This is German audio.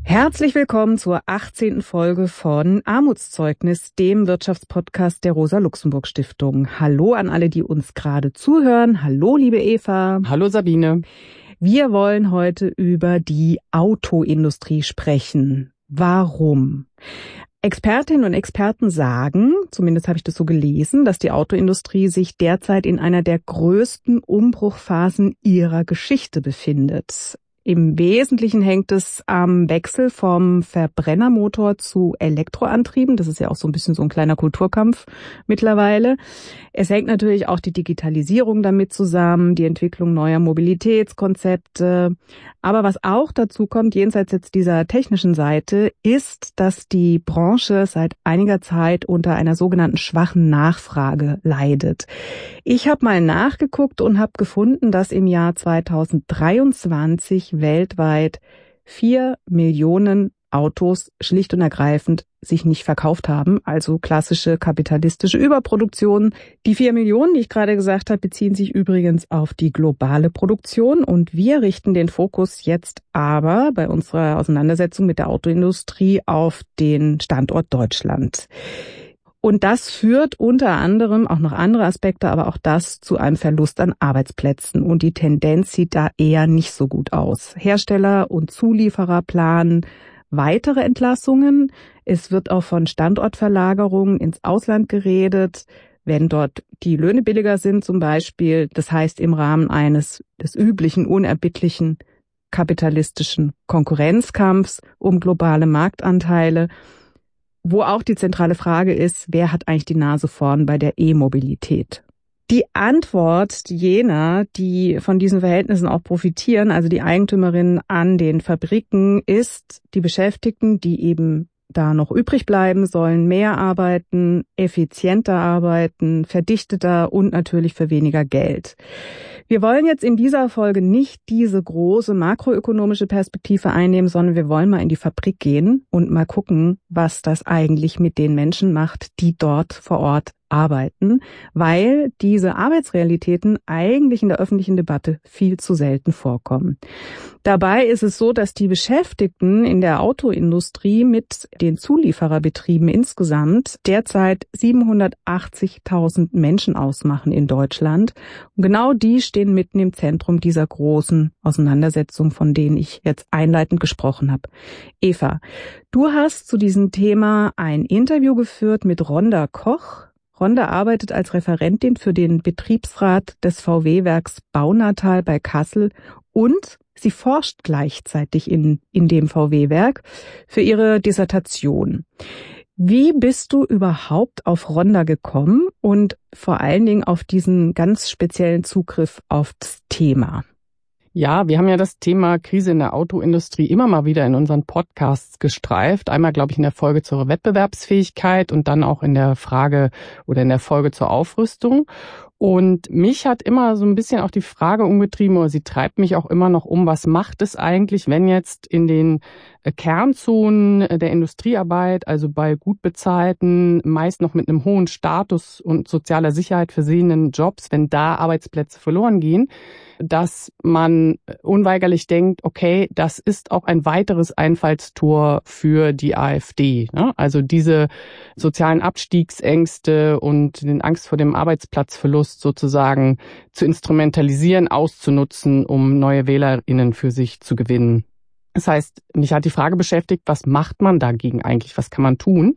Herzlich willkommen zur 18. Folge von Armutszeugnis, dem Wirtschaftspodcast der Rosa-Luxemburg-Stiftung. Hallo an alle, die uns gerade zuhören. Hallo, liebe Eva. Hallo, Sabine. Wir wollen heute über die Autoindustrie sprechen. Warum? Expertinnen und Experten sagen, zumindest habe ich das so gelesen, dass die Autoindustrie sich derzeit in einer der größten Umbruchphasen ihrer Geschichte befindet. Im Wesentlichen hängt es am Wechsel vom Verbrennermotor zu Elektroantrieben. Das ist ja auch so ein bisschen so ein kleiner Kulturkampf mittlerweile. Es hängt natürlich auch die Digitalisierung damit zusammen, die Entwicklung neuer Mobilitätskonzepte. Aber was auch dazu kommt, jenseits jetzt dieser technischen Seite, ist, dass die Branche seit einiger Zeit unter einer sogenannten schwachen Nachfrage leidet. Ich habe mal nachgeguckt und habe gefunden, dass im Jahr 2023 weltweit 4 Millionen Autos schlicht und ergreifend sich nicht verkauft haben, also klassische kapitalistische Überproduktion. Die 4 Millionen, die ich gerade gesagt habe, beziehen sich übrigens auf die globale Produktion und wir richten den Fokus jetzt aber bei unserer Auseinandersetzung mit der Autoindustrie auf den Standort Deutschland. Und das führt unter anderem auch noch andere Aspekte, aber auch das zu einem Verlust an Arbeitsplätzen. Und die Tendenz sieht da eher nicht so gut aus. Hersteller und Zulieferer planen weitere Entlassungen. Es wird auch von Standortverlagerungen ins Ausland geredet, wenn dort die Löhne billiger sind zum Beispiel. Das heißt im Rahmen des üblichen, unerbittlichen kapitalistischen Konkurrenzkampfs um globale Marktanteile, wo auch die zentrale Frage ist, wer hat eigentlich die Nase vorn bei der E-Mobilität? Die Antwort jener, die von diesen Verhältnissen auch profitieren, also die Eigentümerinnen an den Fabriken, ist, die Beschäftigten, die eben da noch übrig bleiben, sollen mehr arbeiten, effizienter arbeiten, verdichteter und natürlich für weniger Geld. Wir wollen jetzt in dieser Folge nicht diese große makroökonomische Perspektive einnehmen, sondern wir wollen mal in die Fabrik gehen und mal gucken, was das eigentlich mit den Menschen macht, die dort vor Ort arbeiten, weil diese Arbeitsrealitäten eigentlich in der öffentlichen Debatte viel zu selten vorkommen. Dabei ist es so, dass die Beschäftigten in der Autoindustrie mit den Zuliefererbetrieben insgesamt derzeit 780.000 Menschen ausmachen in Deutschland. Und genau die stehen mitten im Zentrum dieser großen Auseinandersetzung, von denen ich jetzt einleitend gesprochen habe. Eva, du hast zu diesem Thema ein Interview geführt mit Rhonda Koch. Rhonda arbeitet als Referentin für den Betriebsrat des VW-Werks Baunatal bei Kassel und sie forscht gleichzeitig in dem VW-Werk für ihre Dissertation. Wie bist du überhaupt auf Rhonda gekommen und vor allen Dingen auf diesen ganz speziellen Zugriff auf das Thema? Ja, wir haben ja das Thema Krise in der Autoindustrie immer mal wieder in unseren Podcasts gestreift. Einmal, glaube ich, in der Folge zur Wettbewerbsfähigkeit und dann auch in der Frage oder in der Folge zur Aufrüstung. Und mich hat immer so ein bisschen auch die Frage umgetrieben, oder sie treibt mich auch immer noch um, was macht es eigentlich, wenn jetzt in den Kernzonen der Industriearbeit, also bei gut bezahlten, meist noch mit einem hohen Status und sozialer Sicherheit versehenen Jobs, wenn da Arbeitsplätze verloren gehen, dass man unweigerlich denkt, okay, das ist auch ein weiteres Einfallstor für die AfD. Ne? Also diese sozialen Abstiegsängste und den Angst vor dem Arbeitsplatzverlust sozusagen zu instrumentalisieren, auszunutzen, um neue WählerInnen für sich zu gewinnen. Das heißt, mich hat die Frage beschäftigt, was macht man dagegen eigentlich? Was kann man tun?